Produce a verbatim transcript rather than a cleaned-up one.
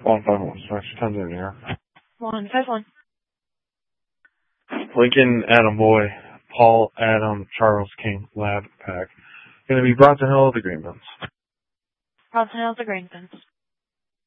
One five one. Sorry, she comes in here. One five one. Lincoln Adam Boy, Paul Adam Charles King Lab Pack. Going to be brought to hell of the Greenbins. Brought to hell of the Greenbins.